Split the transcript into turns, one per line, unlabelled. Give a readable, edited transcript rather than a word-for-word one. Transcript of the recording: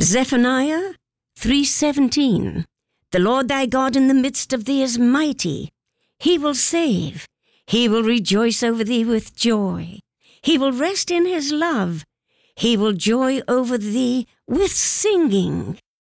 Zephaniah 3:17. The Lord thy God in the midst of thee is mighty. He will save. He will rejoice over thee with joy. He will rest in his love. He will joy over thee with singing.